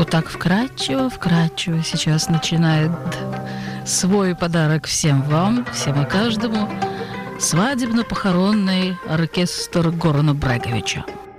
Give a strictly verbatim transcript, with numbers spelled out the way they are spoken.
Вот так вкратчиво, вкратчиво сейчас начинает свой подарок всем вам, всем и каждому, свадебно-похоронный оркестр Горана Бреговича.